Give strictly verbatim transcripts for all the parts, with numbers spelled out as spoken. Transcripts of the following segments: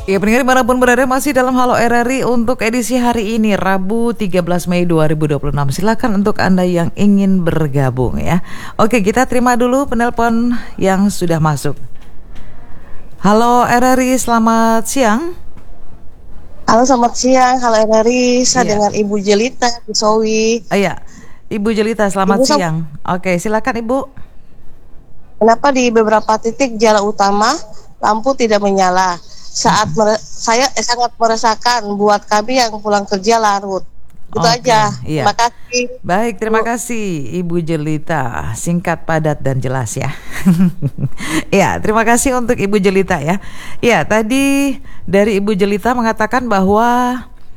Ya, pendengar dimanapun berada, masih dalam Halo R R I untuk edisi hari ini Rabu tiga belas Mei dua ribu dua puluh enam. Silakan untuk Anda yang ingin bergabung ya. Oke, kita terima dulu penelpon yang sudah masuk. Halo R R I, selamat siang. Halo, selamat siang. Halo R R I, saya Iya. dengan Ibu Jelita di Sowi. Oh, iya, Ibu Jelita, selamat Ibu, sam- siang. Oke, silakan Ibu. Kenapa di beberapa titik jalan utama lampu tidak menyala? Saat mere- saya eh, sangat meresahkan buat kami yang pulang kerja larut. Itu Oke, aja. iya. Terima kasih. Baik, terima Bu. kasih Ibu Jelita. Singkat, padat, dan jelas ya. Ya, terima kasih untuk Ibu Jelita ya. Ya, tadi dari Ibu Jelita mengatakan bahwa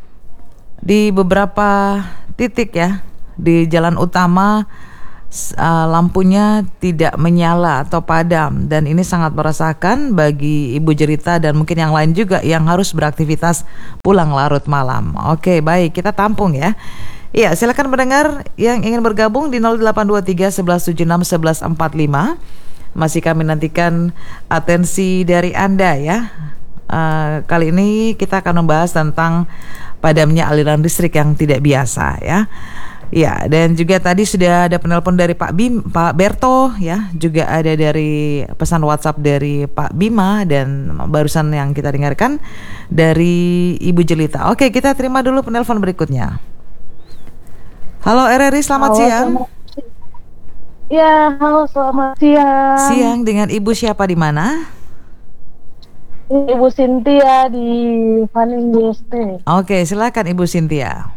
di beberapa titik ya di jalan utama uh, lampunya tidak menyala atau padam, dan ini sangat meresahkan bagi Ibu Jelita dan mungkin yang lain juga yang harus beraktivitas pulang larut malam. Oke, baik, kita tampung ya. Iya, silakan mendengar yang ingin bergabung di nol delapan dua tiga satu satu tujuh enam satu satu empat lima. Masih kami nantikan atensi dari Anda ya. Uh, kali ini kita akan membahas tentang padamnya aliran listrik yang tidak biasa ya. Ya, dan juga tadi sudah ada penelpon dari Pak Bim, Pak Berto ya, juga ada dari pesan WhatsApp dari Pak Bima, dan barusan yang kita dengarkan dari Ibu Jelita. Oke, kita terima dulu penelpon berikutnya. Halo R R I, selamat Halo, siang. selamat- Ya, halo, selamat siang. Siang, dengan Ibu siapa di mana? Ibu Cynthia di Fanning D S T. Oke, silakan Ibu Cynthia.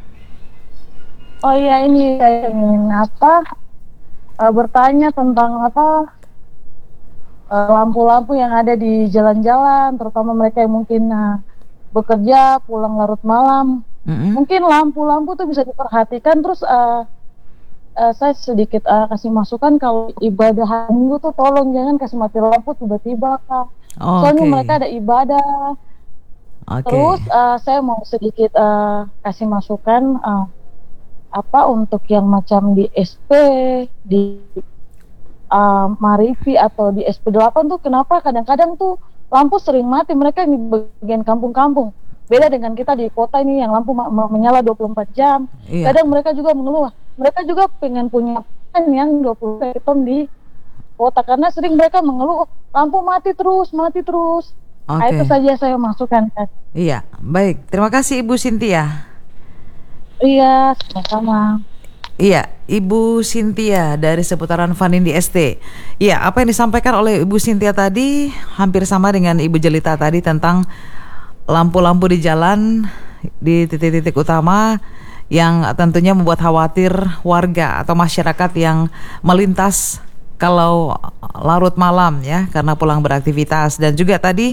Oh iya, ini saya ingin apa eh, bertanya tentang apa eh, lampu-lampu yang ada di jalan-jalan, terutama mereka yang mungkin eh, bekerja pulang larut malam. Mm-mm. Mungkin lampu-lampu tuh bisa diperhatikan. Terus eh, eh, saya sedikit eh, kasih masukan, kalau ibadah hari Minggu tuh tolong jangan kasih mati lampu tiba-tiba, Kak. Oh, Soalnya oke. mereka ada ibadah. Oke. Terus uh, saya mau sedikit uh, kasih masukan uh, apa untuk yang macam di S P, di uh, Marifi atau di S P delapan tuh kenapa kadang-kadang tuh lampu sering mati, mereka yang di bagian kampung-kampung. Beda dengan kita di kota ini yang lampu ma- ma- menyala dua puluh empat jam. Iya. Kadang mereka juga mengeluh. Mereka juga pengen punya plan yang dua puluh ton di kota, karena sering mereka mengeluh lampu mati terus, mati terus. Nah, Oke. itu saja saya masukkan, Kak. Iya, baik. Terima kasih Ibu Cynthia. Iya, sama-sama. Iya, Ibu Cynthia dari seputaran Fanning D S T. Iya, apa yang disampaikan oleh Ibu Cynthia tadi hampir sama dengan Ibu Jelita tadi tentang lampu-lampu di jalan di titik-titik utama yang tentunya membuat khawatir warga atau masyarakat yang melintas kalau larut malam ya, karena pulang beraktivitas. Dan juga tadi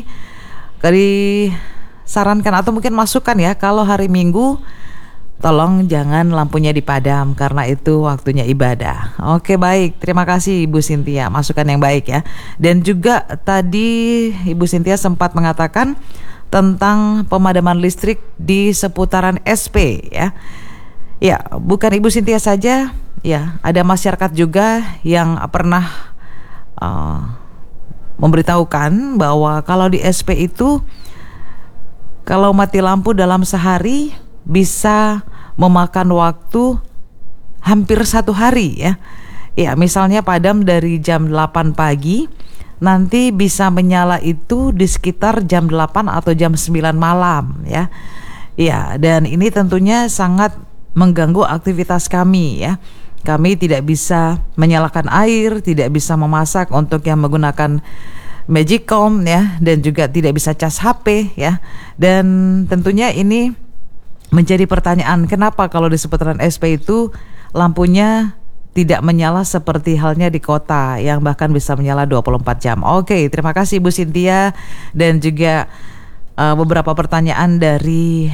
disarankan atau mungkin masukan ya, kalau hari Minggu tolong jangan lampunya dipadam karena itu waktunya ibadah. Oke, baik, terima kasih Ibu Cynthia, masukan yang baik ya. Dan juga tadi Ibu Cynthia sempat mengatakan tentang pemadaman listrik di seputaran S P ya. Ya, bukan Ibu Cynthia saja ya, ada masyarakat juga yang pernah uh, memberitahukan bahwa kalau di S P itu kalau mati lampu dalam sehari bisa memakan waktu hampir satu hari ya. Ya, misalnya padam dari jam delapan pagi, nanti bisa menyala itu di sekitar jam delapan atau jam sembilan malam ya. Ya, dan ini tentunya sangat mengganggu aktivitas kami ya. Kami tidak bisa menyalakan air, tidak bisa memasak untuk yang menggunakan Magicom ya, dan juga tidak bisa cas H P ya. Dan tentunya ini menjadi pertanyaan, kenapa kalau di seputaran S P itu lampunya tidak menyala seperti halnya di kota yang bahkan bisa menyala dua puluh empat jam. Oke, terima kasih Ibu Cynthia, dan juga uh, beberapa pertanyaan dari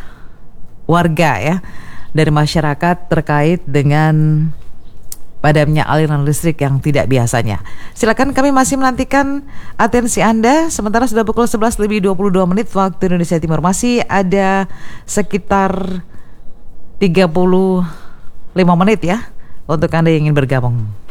warga ya, dari masyarakat terkait dengan padamnya aliran listrik yang tidak biasanya. Silakan, kami masih menantikan atensi Anda. Sementara sudah pukul sebelas lebih dua puluh dua menit waktu Indonesia Timur. Masih ada sekitar tiga puluh lima menit ya untuk Anda yang ingin bergabung.